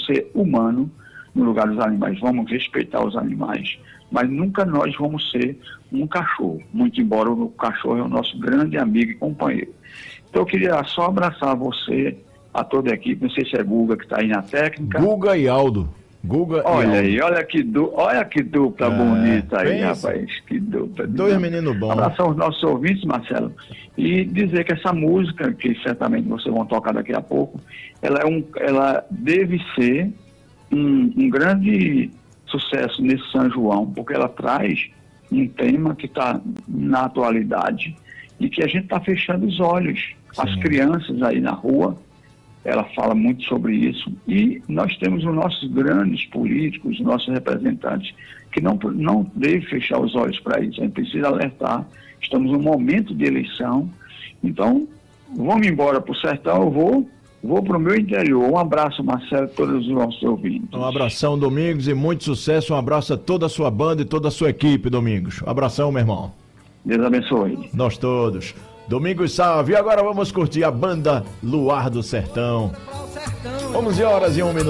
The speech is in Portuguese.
ser humano no lugar dos animais, vamos respeitar os animais, mas nunca nós vamos ser um cachorro, muito embora o cachorro é o nosso grande amigo e companheiro. Então eu queria só abraçar você, a toda a equipe, não sei se é Guga que está aí na técnica. Guga e Aldo. Olha aí, olha que dupla bonita aí, pensa. rapaz, que dupla. Dois meninos bons. Abraçar aos nossos ouvintes, Marcelo, e dizer que essa música, que certamente vocês vão tocar daqui a pouco, ela deve ser um grande sucesso nesse São João, porque ela traz um tema que está na atualidade e que a gente está fechando os olhos. Sim. As crianças aí na rua, ela fala muito sobre isso, e nós temos os nossos grandes políticos, os nossos representantes, que não devem fechar os olhos para isso. A gente precisa alertar, estamos num momento de eleição, então vamos embora para o sertão, eu vou para o meu interior. Um abraço, Marcelo, a todos os nossos ouvintes. Um abração, Domingos, e muito sucesso. Um abraço a toda a sua banda e toda a sua equipe, Domingos. Um abração, meu irmão. Deus abençoe. Nós todos. Domingos Salve. E agora vamos curtir a banda Luar do Sertão. 11h01.